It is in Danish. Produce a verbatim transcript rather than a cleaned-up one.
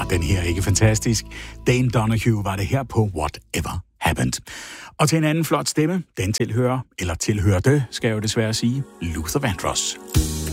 den her ikke fantastisk? Dane Donahue var det her på Whatever Happened. Og til en anden flot stemme, den tilhører, eller tilhørte, skal jeg jo desværre sige, Luther Vandross.